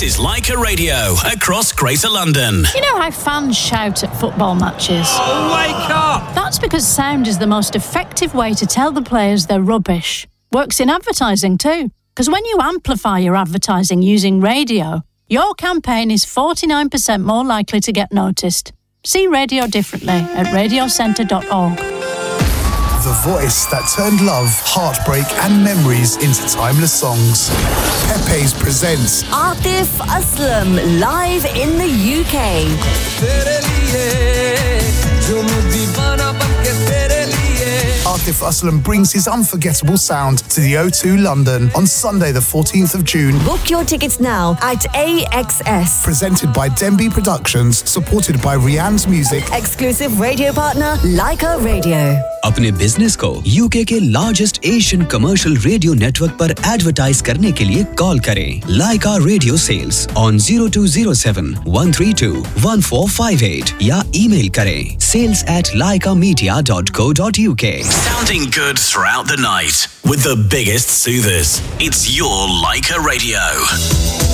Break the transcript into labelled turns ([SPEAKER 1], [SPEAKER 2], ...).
[SPEAKER 1] is Leica Radio across Greater London.
[SPEAKER 2] You know how fans shout at football matches?
[SPEAKER 3] Oh, wake up!
[SPEAKER 2] That's because sound is the most effective way to tell the players they're rubbish. Works in advertising too, because when you amplify your advertising using radio, your campaign is 49% more likely to get noticed. See radio differently at radiocentre.org.
[SPEAKER 4] The voice that turned love, heartbreak and memories into timeless songs. Pepe's presents
[SPEAKER 5] Atif Aslam live in the UK.
[SPEAKER 4] Atif Aslam brings his unforgettable sound to the O2 London on Sunday the 14th of June.
[SPEAKER 5] Book your tickets now at AXS.
[SPEAKER 4] Presented by Denby Productions, supported by Rianne's Music.
[SPEAKER 5] Exclusive radio partner, Leica Radio.
[SPEAKER 6] अपने business को UK के largest Asian commercial radio network पर advertise करने के लिए call करें लाइका radio sales on 0207-132-1458 या email करें sales@laicamedia.co.uk.
[SPEAKER 1] Sounding good throughout the night with the biggest soothers. It's your Leica Radio.